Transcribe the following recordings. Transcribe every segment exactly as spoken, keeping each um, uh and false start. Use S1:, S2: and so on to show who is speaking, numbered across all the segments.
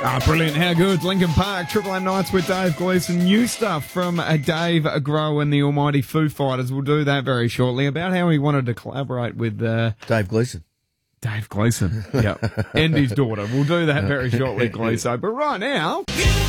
S1: Ah, brilliant. How good. Lincoln Park, Triple M Nights with Dave Gleeson. New stuff from uh, Dave Grohl and the almighty Foo Fighters. We'll do that very shortly. About how he wanted to collaborate with... Uh,
S2: Dave Gleeson.
S1: Dave Gleeson. Yep. And his daughter. We'll do that very shortly, Gleeson. But right now...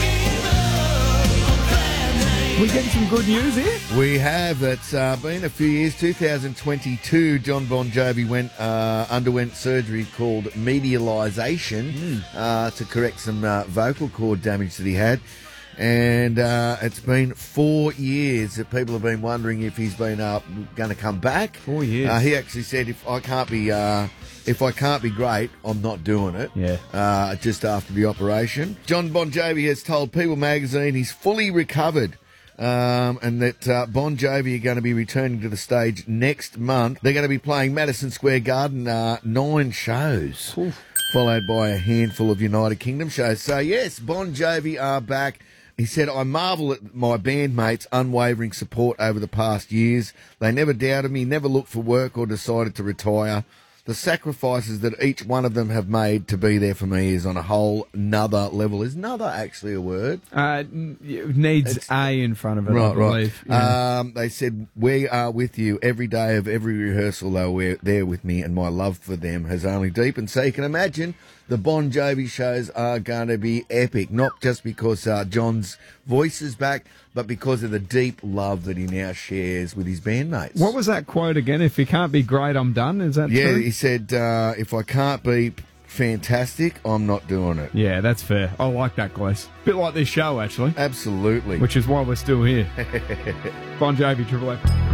S1: we getting some good news here?
S2: We have. It's uh, been a few years. two thousand twenty-two, John Bon Jovi went uh, underwent surgery called medialisation mm. uh, to correct some uh, vocal cord damage that he had. And uh, it's been four years that people have been wondering if he's been uh, going to come back.
S1: Four years.
S2: Uh, he actually said, "If I can't be, uh, if I can't be great, I'm not doing it."
S1: Yeah.
S2: Uh, just after the operation, John Bon Jovi has told People magazine he's fully recovered. Um, and that uh, Bon Jovi are going to be returning to the stage next month. They're going to be playing Madison Square Garden, uh, nine shows, Oof. followed by a handful of United Kingdom shows. So, yes, Bon Jovi are back. He said, "I marvel at my bandmates' unwavering support over the past years. They never doubted me, never looked for work or decided to retire. The sacrifices that each one of them have made to be there for me is on a whole nother level." Is "nother" actually a word?
S1: Uh, it needs it's, A in front of it,
S2: right,
S1: I believe.
S2: Right.
S1: Yeah.
S2: Um, they said, "We are with you every day of every rehearsal. They were there with me, and my love for them has only deepened." So you can imagine the Bon Jovi shows are going to be epic, not just because uh, John's voice is back, but because of the deep love that he now shares with his bandmates.
S1: What was that quote again? "If you can't be great, I'm done." Is that
S2: yeah,
S1: true?
S2: He said, uh, "If I can't be fantastic, I'm not doing it."
S1: Yeah, that's fair. I like that, Glees. Bit like this show, actually.
S2: Absolutely.
S1: Which is why we're still here. Bon Jovi, Triple F.